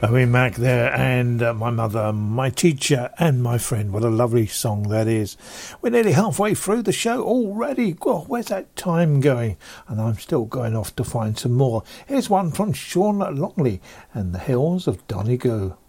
Owen Mac there, and my mother, my teacher, and my friend. What a lovely song that is. We're nearly halfway through the show already. God, where's that time going? And I'm still going off to find some more. Here's one from Sean Longley and the Hills of Donegal.